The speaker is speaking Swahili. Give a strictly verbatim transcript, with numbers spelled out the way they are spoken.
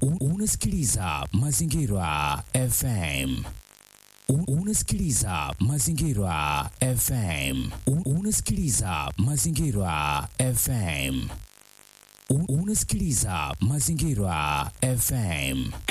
U- Unasikiliza Mazingira F M. U- Unasikiliza Mazingira F M. U- Unasikiliza Mazingira F M. U- Unasikiliza Mazingira F M.